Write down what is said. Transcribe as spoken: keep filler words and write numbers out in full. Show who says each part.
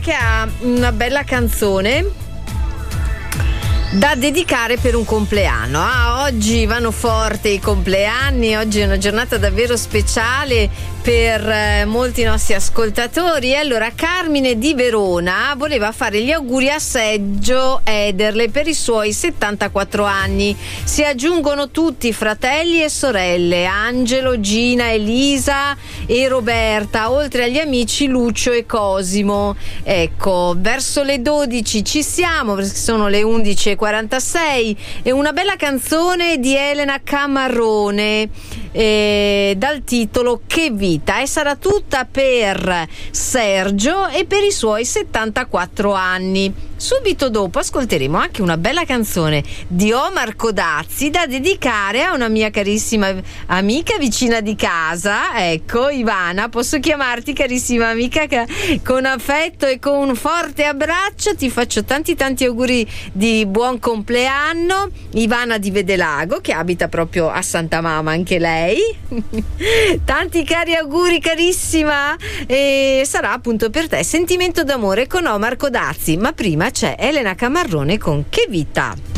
Speaker 1: che ha una bella canzone da dedicare per un compleanno. Ah, oggi vanno forte i compleanni, oggi è una giornata davvero speciale per eh, molti nostri ascoltatori. E allora Carmine di Verona voleva fare gli auguri a Sergio Ederle per i suoi settantaquattro anni. Si aggiungono tutti fratelli e sorelle, Angelo, Gina, Elisa e Roberta, oltre agli amici Lucio e Cosimo. Ecco, verso le dodici ci siamo, perché sono le undici e quarantasei, e una bella canzone di Elena Camarrone eh, dal titolo Che vita, e sarà tutta per Sergio e per i suoi settantaquattro anni. Subito dopo ascolteremo anche una bella canzone di Omar Codazzi da dedicare a una mia carissima amica vicina di casa. Ecco, Ivana, posso chiamarti carissima amica? Con affetto e con un forte abbraccio ti faccio tanti tanti auguri di buon compleanno. Ivana di Vedelago, che abita proprio a Santa Mama anche lei. Tanti cari auguri carissima, e sarà appunto per te Sentimento d'amore con Omar Codazzi, ma prima c'è Elena Camarrone con Che vita.